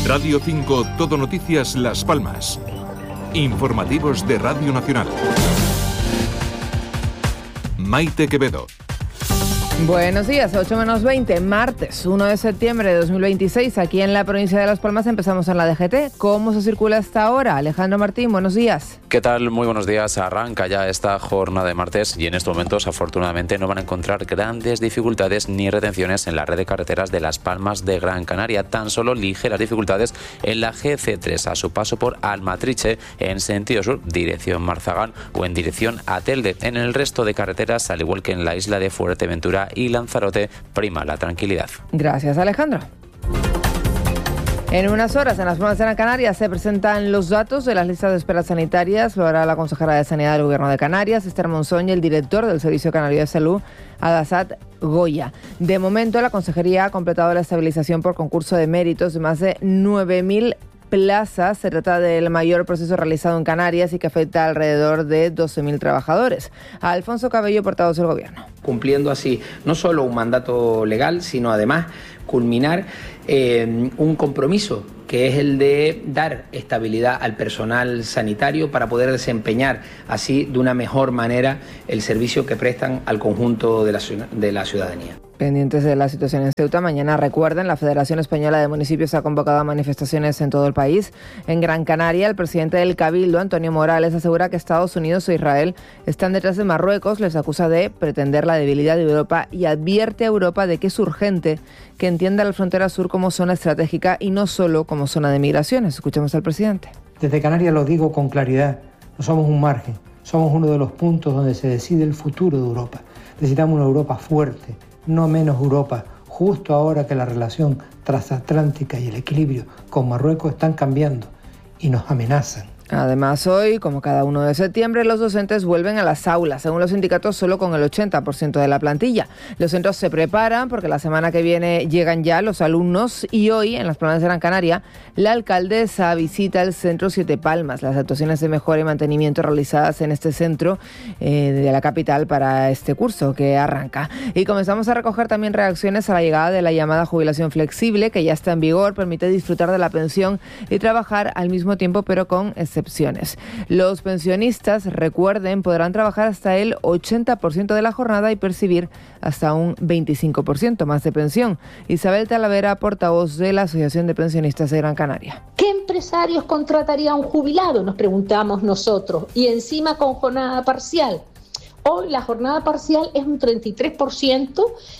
Radio 5 Todo Noticias Las Palmas. Informativos de Radio Nacional. Maite Quevedo. Buenos días, 8 menos 20, martes 1 de septiembre de 2026. Aquí en la provincia de Las Palmas empezamos en la DGT. ¿Cómo se circula hasta ahora? Alejandro Martín, buenos días. ¿Qué tal? Muy buenos días. Arranca ya esta jornada de martes y en estos momentos afortunadamente no van a encontrar grandes dificultades ni retenciones en la red de carreteras de Las Palmas de Gran Canaria. Tan solo ligeras dificultades en la GC3 a su paso por Almatriche en sentido sur, dirección Marzagán o en dirección a Telde. En el resto de carreteras, al igual que en la isla de Fuerteventura y Lanzarote, prima la tranquilidad. Gracias, Alejandro. En unas horas, en Las Palmas de Gran Canaria, se presentan los datos de las listas de espera sanitarias. Lo hará la consejera de Sanidad del Gobierno de Canarias, Esther Monzón, y el director del Servicio Canario de Salud, Adasat Goya. De momento, la consejería ha completado la estabilización por concurso de méritos de más de 9.000 plazas. Se trata del mayor proceso realizado en Canarias y que afecta a alrededor de 12.000 trabajadores. Alfonso Cabello, portavoz del Gobierno. Cumpliendo así no solo un mandato legal, sino además culminar un compromiso que es el de dar estabilidad al personal sanitario para poder desempeñar así de una mejor manera el servicio que prestan al conjunto de la ciudadanía. Pendientes de la situación en Ceuta, mañana recuerden, la Federación Española de Municipios ha convocado a manifestaciones en todo el país. En Gran Canaria, el presidente del Cabildo, Antonio Morales, asegura que Estados Unidos e Israel están detrás de Marruecos, les acusa de pretender la debilidad de Europa y advierte a Europa de que es urgente que entienda la frontera sur como zona estratégica y no solo como zona de migraciones. Escuchemos al presidente. Desde Canarias lo digo con claridad, no somos un margen, somos uno de los puntos donde se decide el futuro de Europa. Necesitamos una Europa fuerte, no menos Europa, justo ahora que la relación transatlántica y el equilibrio con Marruecos están cambiando y nos amenazan. Además, hoy, como cada 1 de septiembre, los docentes vuelven a las aulas, según los sindicatos, solo con el 80% de la plantilla. Los centros se preparan porque la semana que viene llegan ya los alumnos y hoy, en Las Palmas de Gran Canaria, la alcaldesa visita el centro Siete Palmas, las actuaciones de mejora y mantenimiento realizadas en este centro de la capital para este curso que arranca. Y comenzamos a recoger también reacciones a la llegada de la llamada jubilación flexible, que ya está en vigor, permite disfrutar de la pensión y trabajar al mismo tiempo, pero con excepciones. Los pensionistas, recuerden, podrán trabajar hasta el 80% de la jornada y percibir hasta un 25% más de pensión. Isabel Talavera, portavoz de la Asociación de Pensionistas de Gran Canaria. ¿Qué empresarios contrataría a un jubilado? Nos preguntamos nosotros. Y encima con jornada parcial. Hoy la jornada parcial es un 33%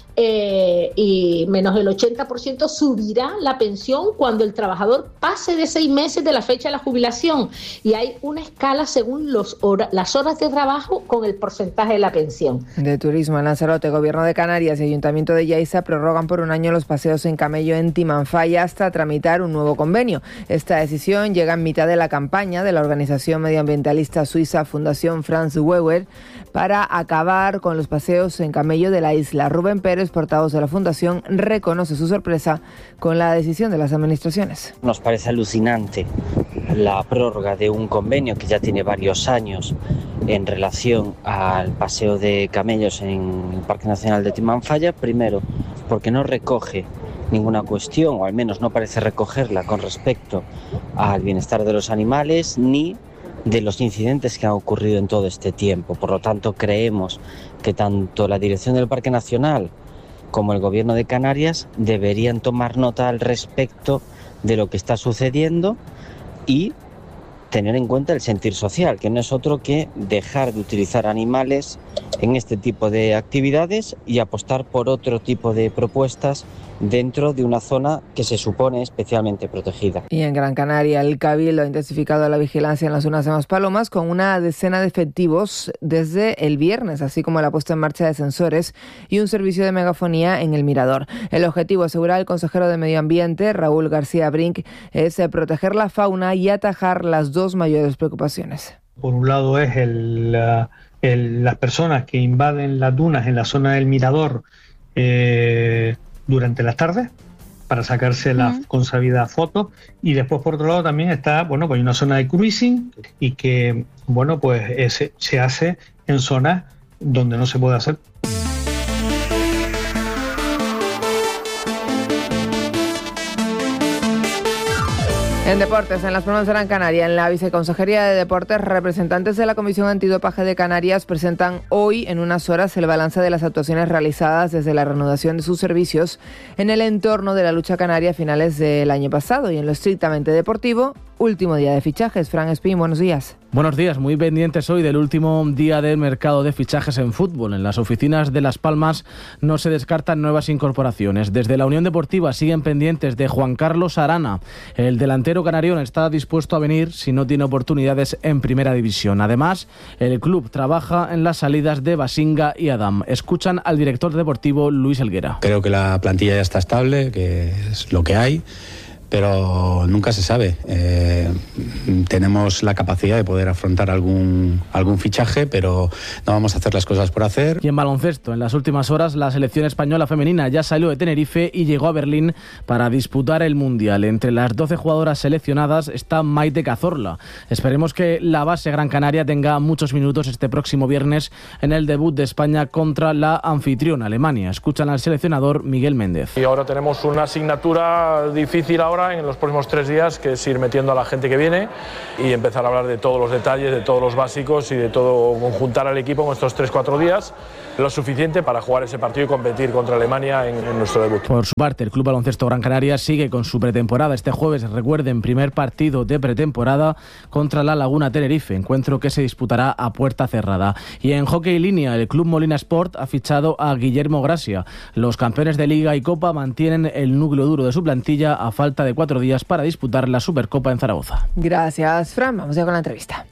y menos el 80% subirá la pensión cuando el trabajador pase de 6 meses de la fecha de la jubilación. Y hay una escala según las horas de trabajo con el porcentaje de la pensión. De turismo en Lanzarote, Gobierno de Canarias y Ayuntamiento de Yaiza prorrogan por un año los paseos en camello en Timanfaya hasta tramitar un nuevo convenio. Esta decisión llega en mitad de la campaña de la organización medioambientalista suiza Fundación Franz Weber para acabar con los paseos en camello de la isla. Rubén Pérez, portavoz de la Fundación, reconoce su sorpresa con la decisión de las administraciones. Nos parece alucinante la prórroga de un convenio que ya tiene varios años en relación al paseo de camellos en el Parque Nacional de Timanfaya. Primero, porque no recoge ninguna cuestión, o al menos no parece recogerla con respecto al bienestar de los animales ni de los incidentes que han ocurrido en todo este tiempo. Por lo tanto, creemos que tanto la dirección del Parque Nacional como el Gobierno de Canarias deberían tomar nota al respecto de lo que está sucediendo y tener en cuenta el sentir social, que no es otro que dejar de utilizar animales en este tipo de actividades y apostar por otro tipo de propuestas dentro de una zona que se supone especialmente protegida. Y en Gran Canaria, el Cabildo ha intensificado la vigilancia en las zonas de Maspalomas con una decena de efectivos desde el viernes, así como la puesta en marcha de sensores y un servicio de megafonía en el Mirador. El objetivo, asegura el consejero de Medio Ambiente, Raúl García Brink, es proteger la fauna y atajar las dos mayores preocupaciones. Por un lado es las personas que invaden las dunas en la zona del Mirador durante las tardes para sacarse las consabidas fotos, y después por otro lado también está, pues hay una zona de cruising y que se hace en zonas donde no se puede hacer. En deportes, en Las Palmas de Gran Canaria, en la Viceconsejería de Deportes, representantes de la Comisión Antidopaje de Canarias presentan hoy en unas horas el balance de las actuaciones realizadas desde la reanudación de sus servicios en el entorno de la lucha canaria a finales del año pasado. Y en lo estrictamente deportivo, último día de fichajes. Fran Espín, buenos días. Buenos días, muy pendientes hoy del último día del mercado de fichajes en fútbol. En las oficinas de Las Palmas no se descartan nuevas incorporaciones. Desde la Unión Deportiva siguen pendientes de Juan Carlos Arana. El delantero canarión está dispuesto a venir si no tiene oportunidades en Primera División. Además, el club trabaja en las salidas de Basinga y Adam. Escuchan al director deportivo Luis Helguera. Creo que la plantilla ya está estable, que es lo que hay, pero nunca se sabe. Tenemos la capacidad de poder afrontar algún fichaje, pero no vamos a hacer las cosas por hacer. Y en baloncesto, en las últimas horas, la selección española femenina ya salió de Tenerife y llegó a Berlín para disputar el Mundial. Entre las 12 jugadoras seleccionadas está Maite Cazorla. Esperemos que la base Gran Canaria tenga muchos minutos este próximo viernes en el debut de España contra la anfitriona Alemania. Escuchan al seleccionador Miguel Méndez. Y ahora tenemos una asignatura difícil ahora en los próximos 3 días, que es ir metiendo a la gente que viene y empezar a hablar de todos los detalles, de todos los básicos y de todo, conjuntar al equipo en estos 3-4 días, lo suficiente para jugar ese partido y competir contra Alemania en nuestro debut. Por su parte, el Club Baloncesto Gran Canaria sigue con su pretemporada. Este jueves, recuerden, primer partido de pretemporada contra la Laguna Tenerife, encuentro que se disputará a puerta cerrada. Y en hockey línea, el Club Molina Sport ha fichado a Guillermo Gracia. Los campeones de Liga y Copa mantienen el núcleo duro de su plantilla a falta de 4 días para disputar la Supercopa en Zaragoza. Gracias, Fran. Vamos ya con la entrevista.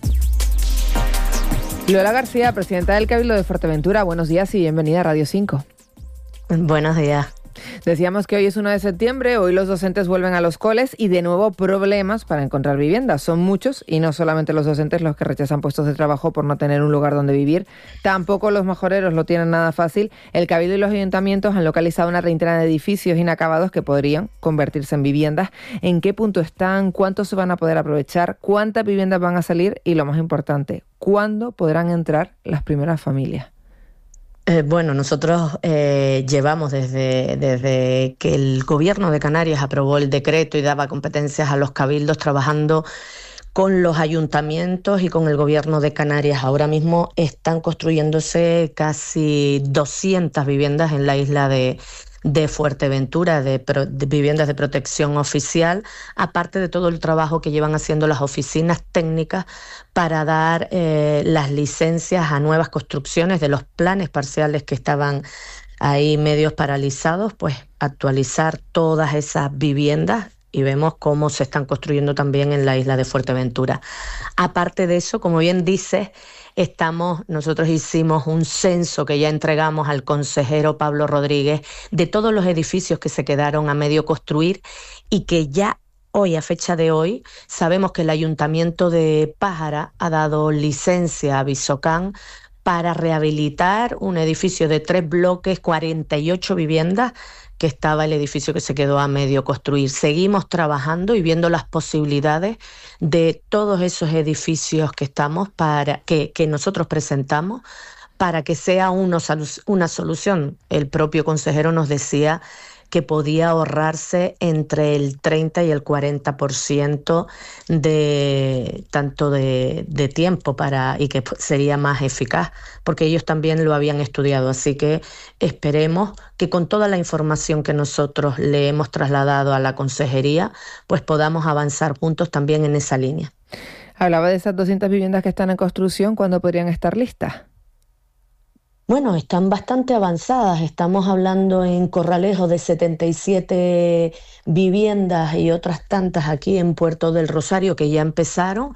Lola García, presidenta del Cabildo de Fuerteventura. Buenos días y bienvenida a Radio 5. Buenos días. Decíamos que hoy es 1 de septiembre, hoy los docentes vuelven a los coles y de nuevo problemas para encontrar viviendas. Son muchos y no solamente los docentes los que rechazan puestos de trabajo por no tener un lugar donde vivir, tampoco los majoreros lo tienen nada fácil. El Cabildo y los ayuntamientos han localizado una treintena de edificios inacabados que podrían convertirse en viviendas. ¿En qué punto están? ¿Cuántos se van a poder aprovechar? ¿Cuántas viviendas van a salir? Y lo más importante, ¿cuándo podrán entrar las primeras familias? Bueno, nosotros llevamos desde que el Gobierno de Canarias aprobó el decreto y daba competencias a los cabildos trabajando con los ayuntamientos y con el Gobierno de Canarias. Ahora mismo están construyéndose casi 200 viviendas en la isla de Fuerteventura, de viviendas de protección oficial, aparte de todo el trabajo que llevan haciendo las oficinas técnicas para dar las licencias a nuevas construcciones de los planes parciales que estaban ahí medios paralizados, pues actualizar todas esas viviendas. Y vemos cómo se están construyendo también en la isla de Fuerteventura. Aparte de eso, como bien dices, nosotros hicimos un censo que ya entregamos al consejero Pablo Rodríguez de todos los edificios que se quedaron a medio construir y que ya hoy, a fecha de hoy, sabemos que el Ayuntamiento de Pájara ha dado licencia a Visocán para rehabilitar un edificio de 3 bloques, 48 viviendas, que estaba el edificio que se quedó a medio construir. Seguimos trabajando y viendo las posibilidades de todos esos edificios que nosotros presentamos para que sea una solución. El propio consejero nos decía que podía ahorrarse entre el 30 y el 40% de tiempo y que sería más eficaz, porque ellos también lo habían estudiado. Así que esperemos que con toda la información que nosotros le hemos trasladado a la consejería, pues podamos avanzar juntos también en esa línea. Hablaba de esas 200 viviendas que están en construcción, ¿cuándo podrían estar listas? Bueno, están bastante avanzadas. Estamos hablando en Corralejo de 77 viviendas y otras tantas aquí en Puerto del Rosario que ya empezaron.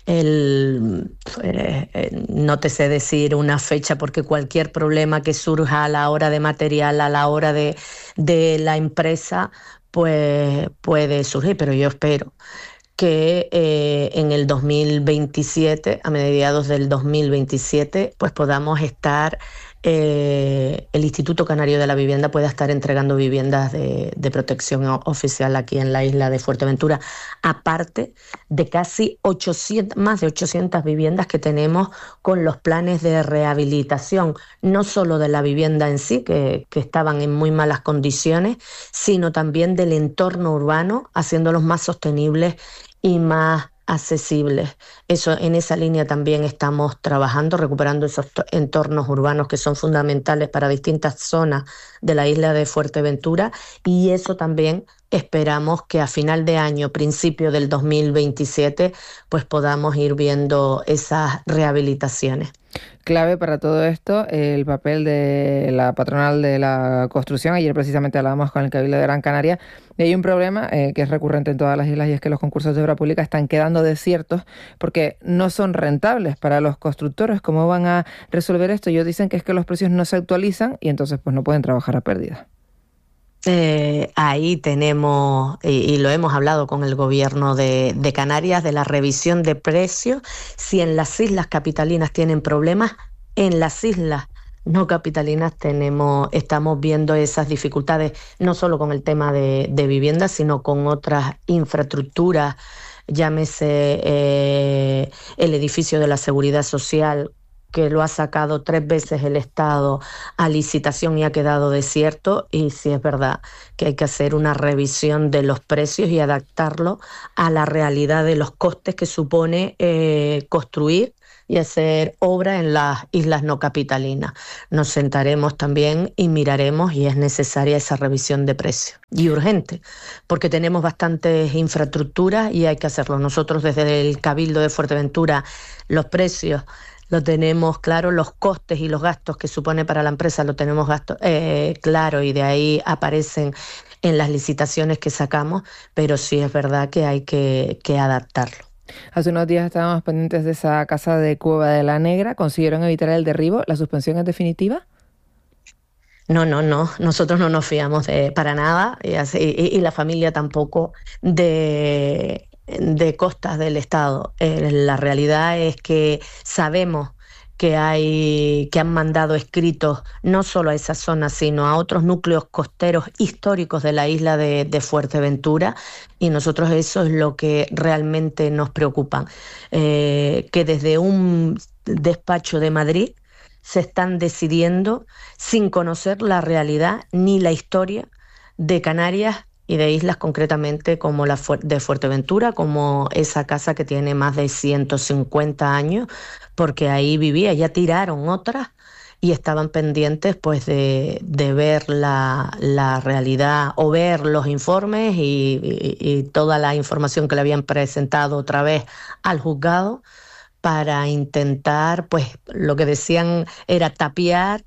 No te sé decir una fecha porque cualquier problema que surja a la hora de material, a la hora de la empresa, pues puede surgir, pero yo espero que en el 2027, a mediados del 2027, pues podamos estar el Instituto Canario de la Vivienda pueda estar entregando viviendas de protección oficial aquí en la isla de Fuerteventura, aparte de casi más de 800 viviendas que tenemos con los planes de rehabilitación, no solo de la vivienda en sí, que estaban en muy malas condiciones, sino también del entorno urbano, haciéndolos más sostenibles y más accesibles. En esa línea también estamos trabajando, recuperando esos entornos urbanos que son fundamentales para distintas zonas de la isla de Fuerteventura, y eso también esperamos que a final de año, principio del 2027, pues podamos ir viendo esas rehabilitaciones. Clave para todo esto, el papel de la patronal de la construcción. Ayer precisamente hablábamos con el Cabildo de Gran Canaria y hay un problema que es recurrente en todas las islas, y es que los concursos de obra pública están quedando desiertos porque no son rentables para los constructores. ¿Cómo van a resolver esto? Ellos dicen que es que los precios no se actualizan y entonces pues no pueden trabajar a pérdida. Ahí tenemos, y lo hemos hablado con el gobierno de Canarias, de la revisión de precios. Si en las islas capitalinas tienen problemas, en las islas no capitalinas estamos viendo esas dificultades, no solo con el tema de vivienda, sino con otras infraestructuras, llámese el edificio de la Seguridad Social, que lo ha sacado 3 veces el Estado a licitación y ha quedado desierto, y sí es verdad que hay que hacer una revisión de los precios y adaptarlo a la realidad de los costes que supone construir y hacer obra en las islas no capitalinas. Nos sentaremos también y miraremos, y es necesaria esa revisión de precios. Y urgente, porque tenemos bastantes infraestructuras y hay que hacerlo. Nosotros desde el Cabildo de Fuerteventura los precios lo tenemos claro, los costes y los gastos que supone para la empresa lo tenemos claro, y de ahí aparecen en las licitaciones que sacamos, pero sí es verdad que hay que adaptarlo. Hace unos días estábamos pendientes de esa casa de Cueva de la Negra. ¿Consiguieron evitar el derribo? ¿La suspensión es definitiva? No, nosotros no nos fiamos para nada, y la familia tampoco de costas del Estado. La realidad es que sabemos que han mandado escritos no solo a esa zona, sino a otros núcleos costeros históricos de la isla de Fuerteventura, y nosotros eso es lo que realmente nos preocupa, que desde un despacho de Madrid se están decidiendo sin conocer la realidad ni la historia de Canarias y de islas concretamente como la de Fuerteventura, como esa casa que tiene más de 150 años, porque ahí vivía. Ya tiraron otras y estaban pendientes pues de ver la realidad, o ver los informes y toda la información que le habían presentado otra vez al juzgado, para intentar, pues lo que decían era tapiar,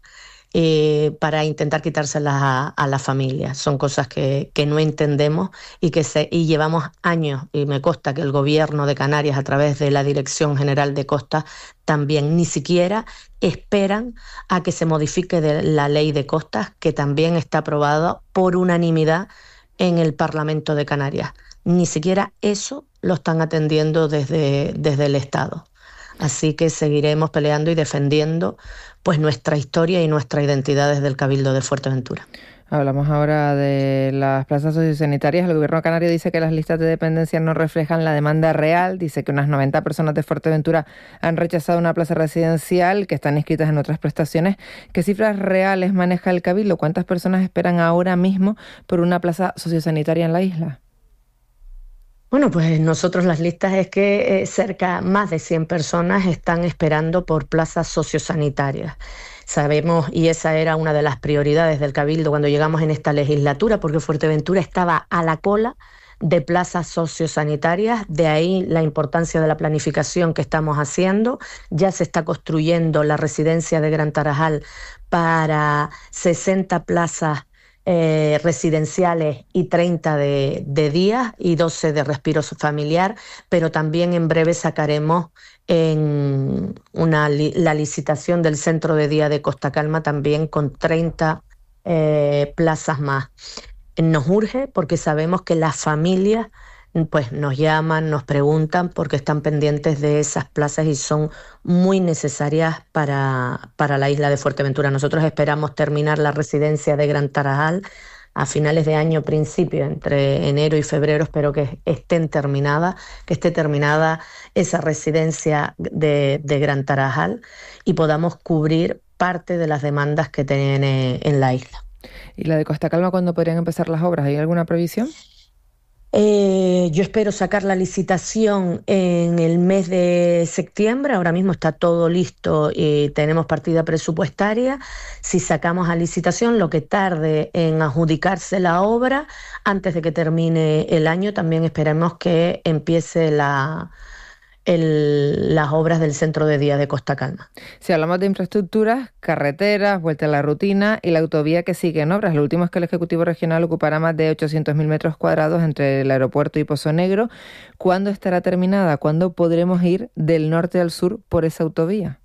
para intentar quitárselas a la familia. Son cosas que no entendemos y llevamos años, y me consta que el gobierno de Canarias, a través de la Dirección General de Costas, también ni siquiera esperan a que se modifique la ley de costas, que también está aprobada por unanimidad en el Parlamento de Canarias. Ni siquiera eso lo están atendiendo desde el Estado. Así que seguiremos peleando y defendiendo pues nuestra historia y nuestra identidad desde el Cabildo de Fuerteventura. Hablamos ahora de las plazas sociosanitarias. El gobierno canario dice que las listas de dependencia no reflejan la demanda real. Dice que unas 90 personas de Fuerteventura han rechazado una plaza residencial, que están inscritas en otras prestaciones. ¿Qué cifras reales maneja el Cabildo? ¿Cuántas personas esperan ahora mismo por una plaza sociosanitaria en la isla? Bueno, pues nosotros las listas es que más de 100 personas están esperando por plazas sociosanitarias. Sabemos, y esa era una de las prioridades del Cabildo cuando llegamos en esta legislatura, porque Fuerteventura estaba a la cola de plazas sociosanitarias, de ahí la importancia de la planificación que estamos haciendo. Ya se está construyendo la residencia de Gran Tarajal para 60 plazas residenciales y 30 de días y 12 de respiro familiar, pero también en breve sacaremos la licitación del centro de día de Costa Calma, también con 30 plazas más. Nos urge porque sabemos que las familias pues nos llaman, nos preguntan porque están pendientes de esas plazas y son muy necesarias para la isla de Fuerteventura. Nosotros esperamos terminar la residencia de Gran Tarajal a finales de año, principio, entre enero y febrero. Espero que esté terminada esa residencia de Gran Tarajal y podamos cubrir parte de las demandas que tiene en la isla. ¿Y la de Costa Calma cuándo podrían empezar las obras? ¿Hay alguna previsión? Yo espero sacar la licitación en el mes de septiembre. Ahora mismo está todo listo y tenemos partida presupuestaria. Si sacamos a licitación, lo que tarde en adjudicarse la obra, antes de que termine el año, también esperemos que empiece las obras del centro de día de Costa Calma. Si hablamos de infraestructuras, carreteras, vuelta a la rutina y la autovía que sigue en obras. Lo último es que el Ejecutivo Regional ocupará más de 800.000 metros cuadrados entre el aeropuerto y Pozo Negro. ¿Cuándo estará terminada? ¿Cuándo podremos ir del norte al sur por esa autovía?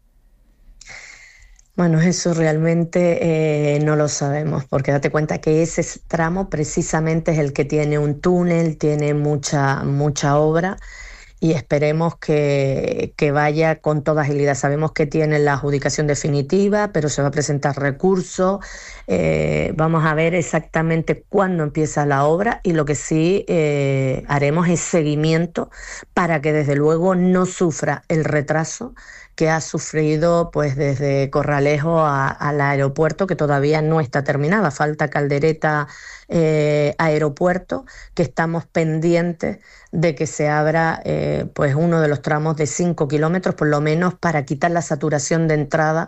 Bueno, eso realmente no lo sabemos, porque date cuenta que ese tramo precisamente es el que tiene un túnel, tiene mucha obra. Y esperemos que vaya con toda agilidad. Sabemos que tiene la adjudicación definitiva, pero se va a presentar recurso. Vamos a ver exactamente cuándo empieza la obra y lo que sí haremos es seguimiento para que desde luego no sufra el retraso que ha sufrido pues desde Corralejo al aeropuerto, que todavía no está terminada. Falta Caldereta aeropuerto, que estamos pendientes de que se abra pues uno de los tramos de 5 kilómetros, por lo menos para quitar la saturación de entrada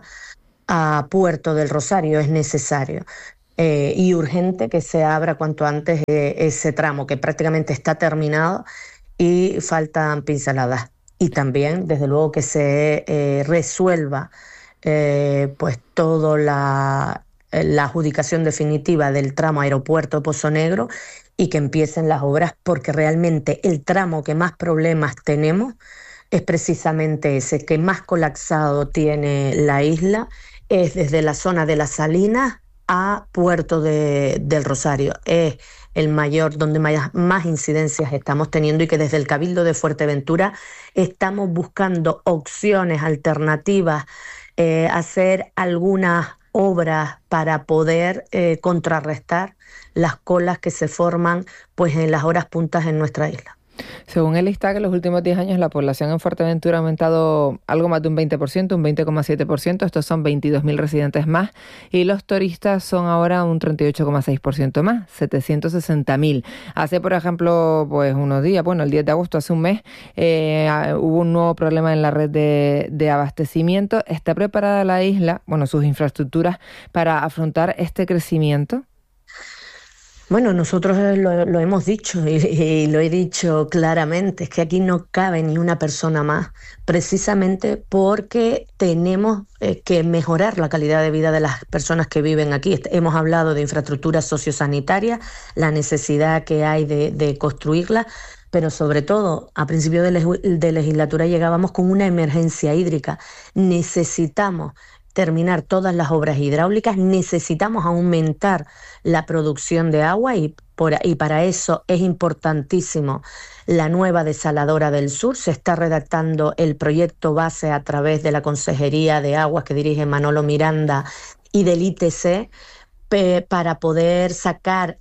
a Puerto del Rosario. Es necesario y urgente que se abra cuanto antes ese tramo, que prácticamente está terminado y faltan pinceladas. Y también, desde luego, que se resuelva pues toda la adjudicación definitiva del tramo aeropuerto Pozo Negro y que empiecen las obras, porque realmente el tramo que más problemas tenemos es precisamente ese, que más colapsado tiene la isla, es desde la zona de Las Salinas a Puerto del Rosario. Es el mayor, donde más incidencias estamos teniendo, y que desde el Cabildo de Fuerteventura estamos buscando opciones alternativas, hacer algunas obras para poder contrarrestar las colas que se forman pues en las horas puntas en nuestra isla. Según el ISTAC, en los últimos 10 años la población en Fuerteventura ha aumentado algo más de un 20%, un 20,7%. Estos son 22.000 residentes más. Y los turistas son ahora un 38,6% más, 760.000. Hace, por ejemplo, pues unos días, el 10 de agosto, hace un mes, hubo un nuevo problema en la red de abastecimiento. ¿Está preparada la isla, sus infraestructuras, para afrontar este crecimiento? Bueno, nosotros lo hemos dicho y lo he dicho claramente, es que aquí no cabe ni una persona más, precisamente porque tenemos que mejorar la calidad de vida de las personas que viven aquí. Hemos hablado de infraestructura sociosanitaria, la necesidad que hay de construirla, pero sobre todo a principio de legislatura llegábamos con una emergencia hídrica. Necesitamos terminar todas las obras hidráulicas, necesitamos aumentar la producción de agua y para eso es importantísimo la nueva desaladora del sur. Se está redactando el proyecto base a través de la Consejería de Aguas que dirige Manolo Miranda y del ITC, para poder sacar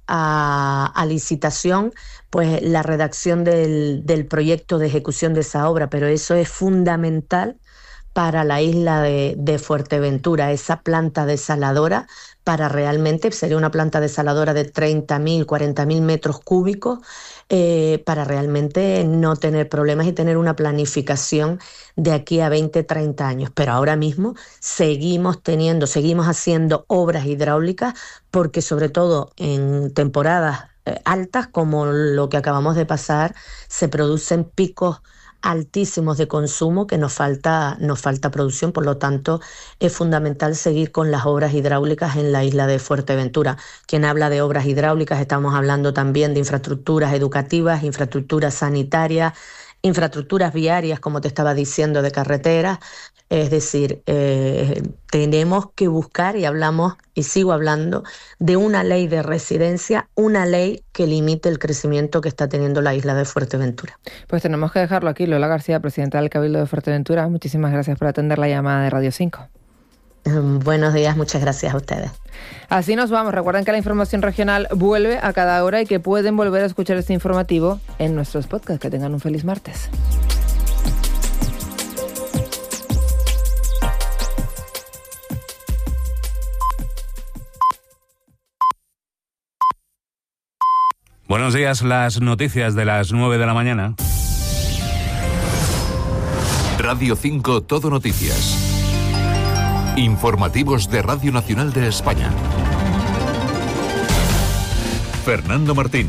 a licitación pues la redacción del proyecto de ejecución de esa obra, pero eso es fundamental para la isla de Fuerteventura, esa planta desaladora, para realmente, sería una planta desaladora de 30.000, 40.000 metros cúbicos, para realmente no tener problemas y tener una planificación de aquí a 20, 30 años. Pero ahora mismo seguimos haciendo obras hidráulicas, porque sobre todo en temporadas altas, como lo que acabamos de pasar, se producen picos altísimos de consumo, que nos falta producción. Por lo tanto, es fundamental seguir con las obras hidráulicas en la isla de Fuerteventura. Quien habla de obras hidráulicas, estamos hablando también de infraestructuras educativas, infraestructuras sanitarias, infraestructuras viarias, como te estaba diciendo, de carreteras. Es decir, tenemos que buscar, y hablamos, y sigo hablando, de una ley de residencia, una ley que limite el crecimiento que está teniendo la isla de Fuerteventura. Pues tenemos que dejarlo aquí. Lola García, presidenta del Cabildo de Fuerteventura, muchísimas gracias por atender la llamada de Radio 5. Buenos días, muchas gracias a ustedes. Así nos vamos. Recuerden que la información regional vuelve a cada hora y que pueden volver a escuchar este informativo en nuestros podcasts. Que tengan un feliz martes. Buenos días, las noticias de las 9 de la mañana. Radio 5 Todo Noticias. Informativos de Radio Nacional de España. Fernando Martín.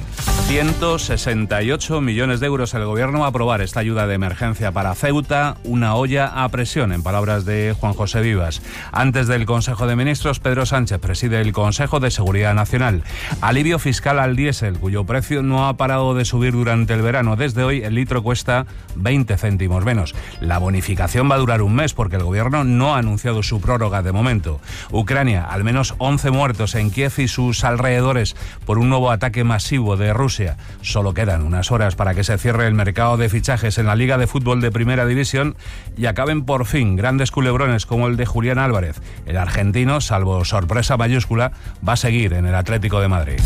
168 millones de euros el Gobierno va a aprobar esta ayuda de emergencia para Ceuta, una olla a presión, en palabras de Juan José Vivas. Antes del Consejo de Ministros, Pedro Sánchez preside el Consejo de Seguridad Nacional. Alivio fiscal al diésel, cuyo precio no ha parado de subir durante el verano. Desde hoy el litro cuesta 20 céntimos menos. La bonificación va a durar un mes porque el Gobierno no ha anunciado su prórroga de momento. Ucrania, al menos 11 muertos en Kiev y sus alrededores por un nuevo ataque masivo de Rusia. Solo quedan unas horas para que se cierre el mercado de fichajes en la Liga de Fútbol de Primera División y acaben por fin grandes culebrones como el de Julián Álvarez. El argentino, salvo sorpresa mayúscula, va a seguir en el Atlético de Madrid.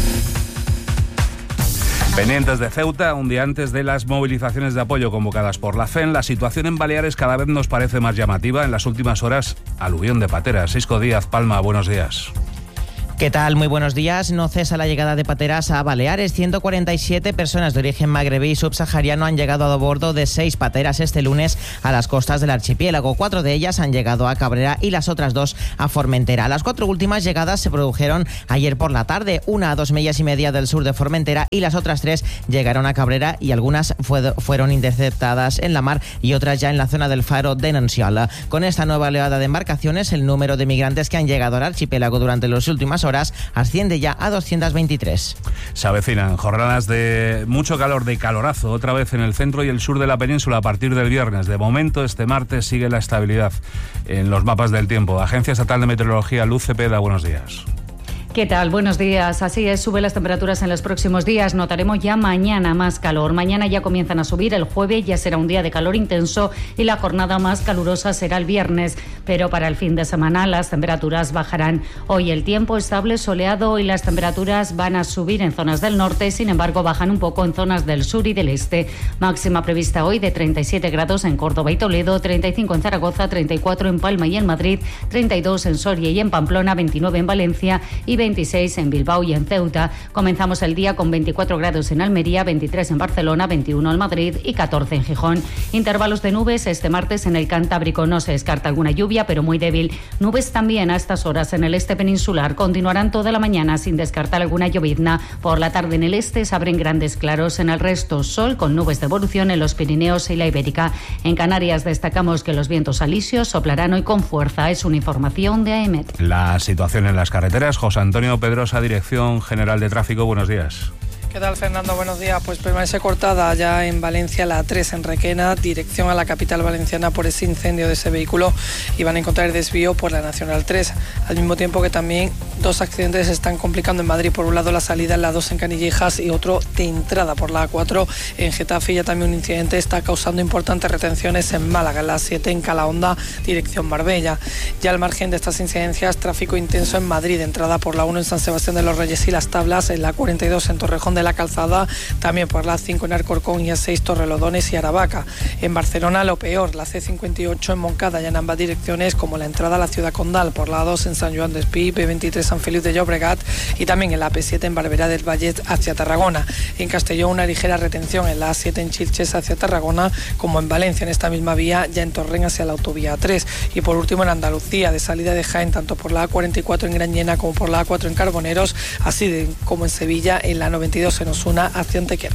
Pendientes de Ceuta, un día antes de las movilizaciones de apoyo convocadas por la FEN, la situación en Baleares cada vez nos parece más llamativa. En las últimas horas, aluvión de pateras. Sisco Díaz, Palma, buenos días. ¿Qué tal? Muy buenos días. No cesa la llegada de pateras a Baleares. 147 personas de origen magrebí y subsahariano han llegado a bordo de 6 pateras este lunes a las costas del archipiélago. 4 de ellas han llegado a Cabrera y las otras 2 a Formentera. Las 4 últimas llegadas se produjeron ayer por la tarde. Una a 2 millas y media del sur de Formentera y las otras 3 llegaron a Cabrera y algunas fueron interceptadas en la mar y otras ya en la zona del faro de Nancial. Con esta nueva oleada de embarcaciones, el número de migrantes que han llegado al archipiélago durante las últimas horas asciende ya a 223. Se avecinan jornadas de mucho calor, de calorazo, otra vez en el centro y el sur de la península a partir del viernes. De momento, este martes sigue la estabilidad en los mapas del tiempo. Agencia Estatal de Meteorología, Luz Cepeda, buenos días. ¿Qué tal? Buenos días. Así es, suben las temperaturas en los próximos días. Notaremos ya mañana más calor. Mañana ya comienzan a subir. El jueves ya será un día de calor intenso y la jornada más calurosa será el viernes. Pero para el fin de semana las temperaturas bajarán. Hoy el tiempo estable, soleado y las temperaturas van a subir en zonas del norte. Sin embargo, bajan un poco en zonas del sur y del este. Máxima prevista hoy de 37 grados en Córdoba y Toledo, 35 en Zaragoza, 34 en Palma y en Madrid, 32 en Soria y en Pamplona, 29 en Valencia y 26 en Bilbao y en Ceuta. Comenzamos el día con 24 grados en Almería, 23 en Barcelona, 21 en Madrid y 14 en Gijón. Intervalos de nubes este martes en el Cantábrico. No se descarta alguna lluvia, pero muy débil. Nubes también a estas horas en el este peninsular. Continuarán toda la mañana sin descartar alguna llovizna. Por la tarde en el este se abren grandes claros. En el resto, sol con nubes de evolución en los Pirineos y la Ibérica. En Canarias destacamos que los vientos alisios soplarán hoy con fuerza. Es una información de AEMET. La situación en las carreteras, José Antonio Pedrosa, Dirección General de Tráfico, buenos días. ¿Qué tal, Fernando? Buenos días. Pues permanece cortada ya en Valencia la A3 en Requena, dirección a la capital valenciana por ese incendio de ese vehículo y van a encontrar el desvío por la Nacional 3. Al mismo tiempo que también 2 accidentes se están complicando en Madrid. Por un lado la salida en la 2 en Canillejas y otro de entrada por la A4 en Getafe. Ya también un incidente está causando importantes retenciones en Málaga, en la 7 en Calahonda, dirección Marbella. Ya al margen de estas incidencias, tráfico intenso en Madrid, entrada por la 1 en San Sebastián de los Reyes y Las Tablas, en la 42 en Torrejón de la Calzada, también por la 5 en Alcorcón y A6 Torrelodones y Aravaca. En Barcelona lo peor, la C58 en Moncada, ya en ambas direcciones, como la entrada a la ciudad condal, por la 2 en San Joan d'Espí, P23 San Feliu de Llobregat y también en la P7 en Barberá del Valle hacia Tarragona. En Castelló una ligera retención en la A7 en Chilches hacia Tarragona, como en Valencia en esta misma vía, ya en Torrent hacia la autovía A3. Y por último en Andalucía, de salida de Jaén, tanto por la A44 en Grañena como por la A4 en Carboneros, así como en Sevilla en la 92 en Osuna hacia Antequera.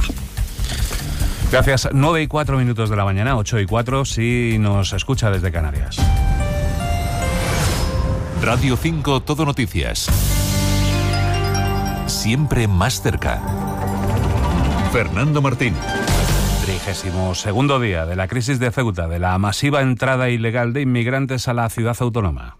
Gracias. 9:04 de la mañana, 8:04 si nos escucha desde Canarias. Radio 5 Todo Noticias. Siempre más cerca. Fernando Martín. 32º día de la crisis de Ceuta, de la masiva entrada ilegal de inmigrantes a la ciudad autónoma.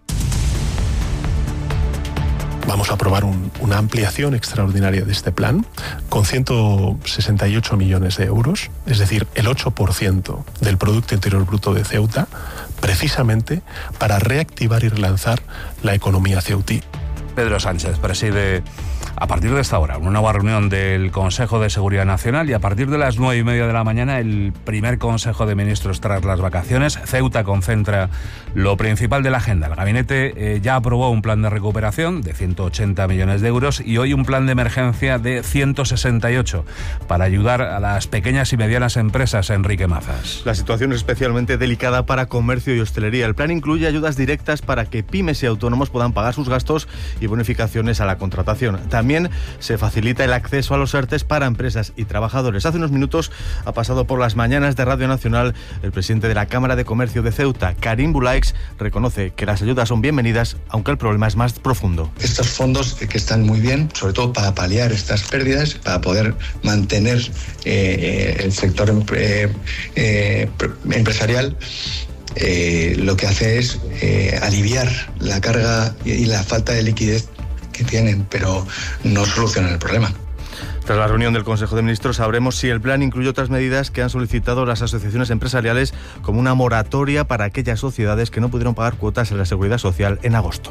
Vamos a aprobar una ampliación extraordinaria de este plan con 168 millones de euros, es decir, el 8% del Producto Interior Bruto de Ceuta, precisamente para reactivar y relanzar la economía ceutí. Pedro Sánchez preside a partir de esta hora una nueva reunión del Consejo de Seguridad Nacional y a partir de las 9:30 de la mañana el primer Consejo de Ministros tras las vacaciones. Ceuta concentra lo principal de la agenda. El gabinete ya aprobó un plan de recuperación de 180 millones de euros y hoy un plan de emergencia de 168 para ayudar a las pequeñas y medianas empresas. Enrique Mazas. La situación es especialmente delicada para comercio y hostelería. El plan incluye ayudas directas para que pymes y autónomos puedan pagar sus gastos y bonificaciones a la contratación. También se facilita el acceso a los ERTEs para empresas y trabajadores. Hace unos minutos ha pasado por las mañanas de Radio Nacional el presidente de la Cámara de Comercio de Ceuta, Karim Bulaix, reconoce que las ayudas son bienvenidas, aunque el problema es más profundo. Estos fondos que están muy bien, sobre todo para paliar estas pérdidas, para poder mantener el sector empresarial, lo que hace es aliviar la carga y la falta de liquidez que tienen, pero no solucionan el problema. Tras la reunión del Consejo de Ministros sabremos si el plan incluye otras medidas que han solicitado las asociaciones empresariales, como una moratoria para aquellas sociedades que no pudieron pagar cuotas en la Seguridad Social en agosto.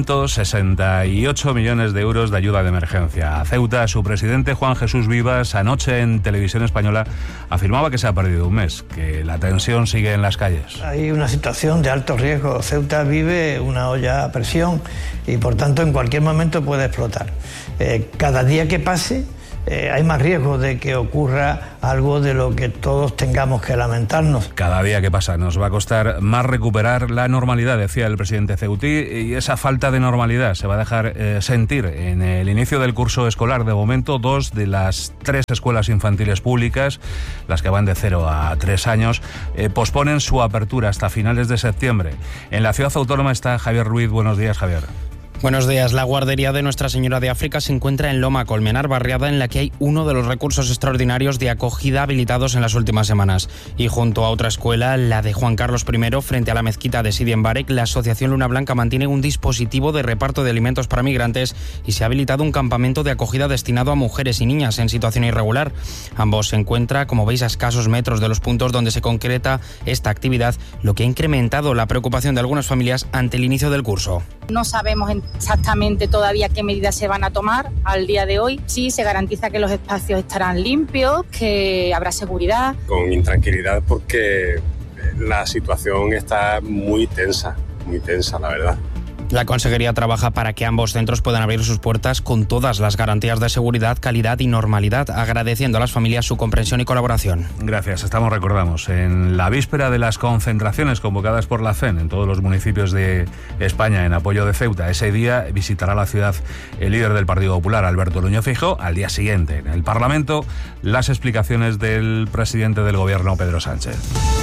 168 millones de euros de ayuda de emergencia. A Ceuta, su presidente Juan Jesús Vivas anoche en Televisión Española afirmaba que se ha perdido un mes, que la tensión sigue en las calles. Hay una situación de alto riesgo. Ceuta vive una olla a presión y por tanto en cualquier momento puede explotar. Cada día que pase hay más riesgo de que ocurra algo de lo que todos tengamos que lamentarnos. Cada día que pasa nos va a costar más recuperar la normalidad, decía el presidente ceutí, y esa falta de normalidad se va a dejar sentir en el inicio del curso escolar. De momento, 2 de las 3 escuelas infantiles públicas, las que van de 0 a 3 años, posponen su apertura hasta finales de septiembre. En la ciudad autónoma está Javier Ruiz. Buenos días, Javier. Buenos días. La guardería de Nuestra Señora de África se encuentra en Loma Colmenar, barriada en la que hay uno de los recursos extraordinarios de acogida habilitados en las últimas semanas. Y junto a otra escuela, la de Juan Carlos I, frente a la mezquita de Sidi Mbarek, la Asociación Luna Blanca mantiene un dispositivo de reparto de alimentos para migrantes y se ha habilitado un campamento de acogida destinado a mujeres y niñas en situación irregular. Ambos se encuentran, como veis, a escasos metros de los puntos donde se concreta esta actividad, lo que ha incrementado la preocupación de algunas familias ante el inicio del curso. No sabemos exactamente todavía qué medidas se van a tomar al día de hoy. Sí, se garantiza que los espacios estarán limpios, que habrá seguridad. Con intranquilidad porque la situación está muy tensa, la verdad. La Consejería trabaja para que ambos centros puedan abrir sus puertas con todas las garantías de seguridad, calidad y normalidad, agradeciendo a las familias su comprensión y colaboración. Gracias. Recordamos, en la víspera de las concentraciones convocadas por la FEN en todos los municipios de España en apoyo de Ceuta. Ese día visitará la ciudad el líder del Partido Popular, Alberto Núñez Feijóo. Al día siguiente, en el Parlamento, las explicaciones del presidente del Gobierno, Pedro Sánchez.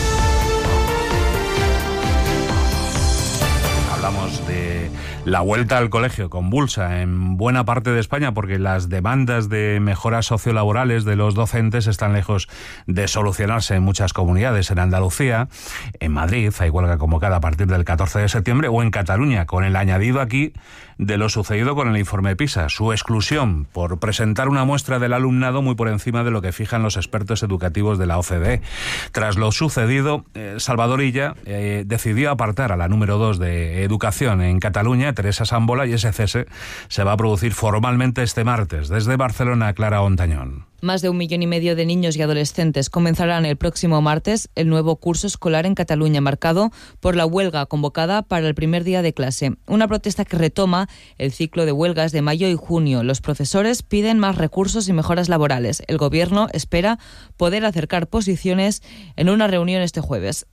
Hablamos de la vuelta al colegio, convulsa en buena parte de España porque las demandas de mejoras sociolaborales de los docentes están lejos de solucionarse en muchas comunidades. En Andalucía, en Madrid, hay huelga convocada a partir del 14 de septiembre, o en Cataluña, con el añadido aquí de lo sucedido con el informe PISA, su exclusión por presentar una muestra del alumnado muy por encima de lo que fijan los expertos educativos de la OCDE. Tras lo sucedido, Salvador Illa decidió apartar a la número 2 de Educación en Cataluña, Teresa Sambola, y ese cese se va a producir formalmente este martes. Desde Barcelona, Clara Ontañón. Más de 1,5 millones de niños y adolescentes comenzarán el próximo martes el nuevo curso escolar en Cataluña, marcado por la huelga convocada para el primer día de clase. Una protesta que retoma el ciclo de huelgas de mayo y junio. Los profesores piden más recursos y mejoras laborales. El Gobierno espera poder acercar posiciones en una reunión este jueves.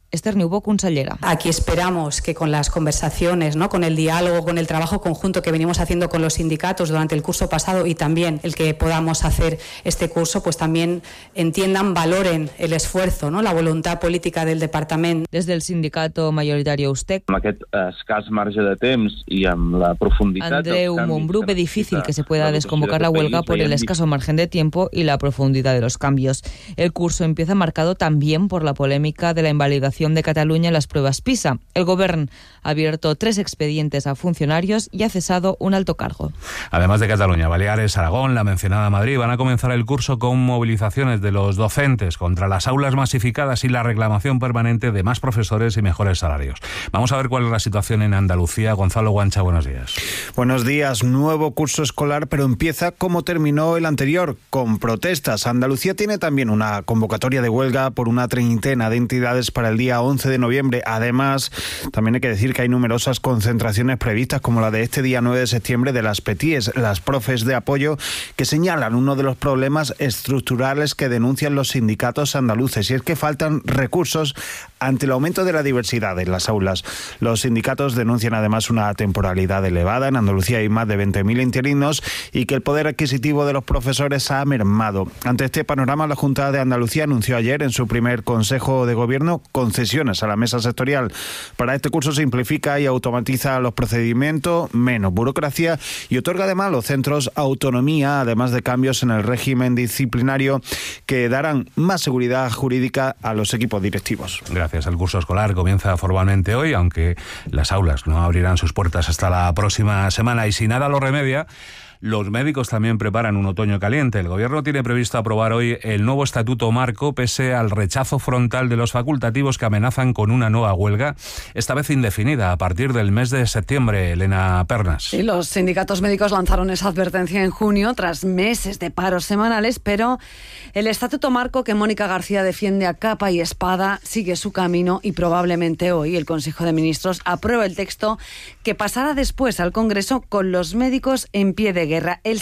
Esther Niubó, consellera. Aquí esperamos que con las conversaciones, ¿no?, con el diálogo, con el trabajo conjunto que venimos haciendo con los sindicatos durante el curso pasado y también el que podamos hacer este curso, pues también entiendan, valoren el esfuerzo, ¿no?, la voluntad política del departamento. Desde el sindicato mayoritari USTEC, amb aquest escàs marge de temps i amb la profunditat... Andreu Montbrú ve difícil que se pueda desconvocar la huelga por el escaso margen de tiempo y la profundidad de los cambios. El curso empieza marcado también por la polémica de la invalidación de Cataluña en las pruebas PISA. El Gobierno ha abierto 3 expedientes a funcionarios y ha cesado un alto cargo. Además de Cataluña, Baleares, Aragón, la mencionada Madrid van a comenzar el curso con movilizaciones de los docentes contra las aulas masificadas y la reclamación permanente de más profesores y mejores salarios. Vamos a ver cuál es la situación en Andalucía. Gonzalo Guancha, buenos días. Buenos días. Nuevo curso escolar, pero empieza como terminó el anterior, con protestas. Andalucía tiene también una convocatoria de huelga por una treintena de entidades para el día 11 de noviembre. Además, también hay que decir que hay numerosas concentraciones previstas, como la de este día 9 de septiembre de las PETIES, las profes de apoyo, que señalan uno de los problemas estructurales que denuncian los sindicatos andaluces, y es que faltan recursos ante el aumento de la diversidad en las aulas. Los sindicatos denuncian además una temporalidad elevada. En Andalucía hay más de 20.000 interinos y que el poder adquisitivo de los profesores ha mermado. Ante este panorama, la Junta de Andalucía anunció ayer en su primer Consejo de Gobierno concesiones a la mesa sectorial. Para este curso simplifica y automatiza los procedimientos, menos burocracia, y otorga además a los centros autonomía, además de cambios en el régimen disciplinario que darán más seguridad jurídica a los equipos directivos. Gracias. El curso escolar comienza formalmente hoy, aunque las aulas no abrirán sus puertas hasta la próxima semana, y si nada lo remedia, los médicos también preparan un otoño caliente. El Gobierno tiene previsto aprobar hoy el nuevo estatuto marco, pese al rechazo frontal de los facultativos que amenazan con una nueva huelga, esta vez indefinida, a partir del mes de septiembre. Elena Pernas. Sí, los sindicatos médicos lanzaron esa advertencia en junio, tras meses de paros semanales, pero el estatuto marco que Mónica García defiende a capa y espada sigue su camino, y probablemente hoy el Consejo de Ministros apruebe el texto que pasará después al Congreso con los médicos en pie de guerra. El